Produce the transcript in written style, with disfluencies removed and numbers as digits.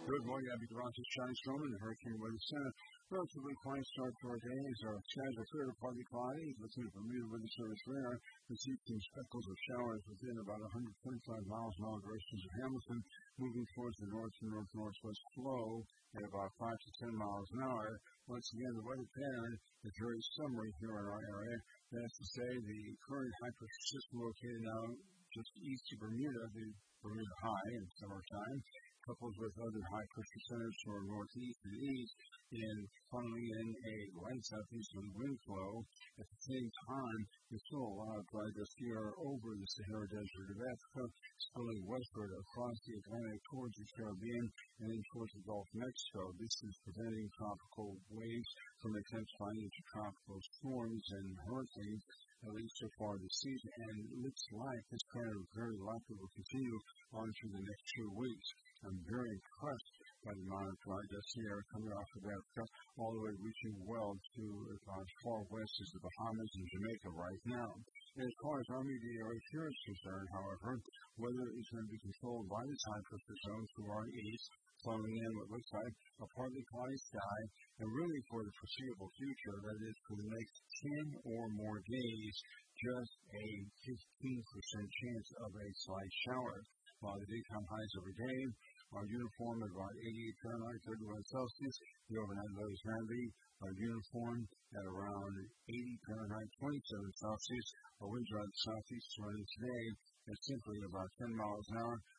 Good morning. I'm Roger Shine in the Hurricane Weather Center. Relatively quiet start to our day as our skies are clear to partly cloudy. Looking at Bermuda Weather Service radar, we see some speckles of showers within about 125 miles an hour directions of Hamilton, moving towards the north and north-northwest flow at about 5 to 10 miles an hour. Once again, the weather pattern is very summery here in our area. That is to say, the current high pressure system located now just east of Bermuda, the Bermuda High in summertime, coupled with other high pressure centers to our northeast and east, and funneling in a light southeasterly wind flow. At the same time, there's still a lot of dry dust air over the Sahara Desert of Africa, spilling westward across the Atlantic towards the Caribbean and then towards the Gulf of Mexico. This is preventing tropical waves from intensifying into tropical storms and hurricanes, at least so far this season, and it looks like this kind of very likely will continue on through the next 2 weeks. I'm very impressed by the amount of dry dust air coming off of Africa, all the way reaching well to as far west as the Bahamas and Jamaica right now. And as far as our immediate area here is concerned, however, weather is going to be controlled by this high pressure zone to our east, flowing in what looks like a partly cloudy sky, and really for the foreseeable future, that is for the next 10 or more days, just a 15% chance of a slight shower. While the daytime highs every day are uniform at about 88 Fahrenheit, 31 Celsius, the overnight lows are uniform at around 80 Fahrenheit, 27 Celsius. Our winds are out of the southeast running today at simply about 10 miles an hour,